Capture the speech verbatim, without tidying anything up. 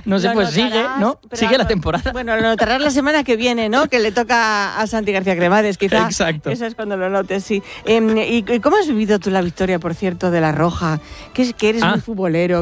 no sé, Lo pues notarás, sigue, ¿no? pero Sigue la lo- temporada. Bueno, lo notarás la semana que viene, ¿no? Que le toca a Santi García Cremades, quizá. Exacto. Eso es cuando lo notes, sí. Eh, ¿y, y cómo has vivido tú la victoria, por cierto, de La Roja? Que, es, que eres Ah. muy futbolero.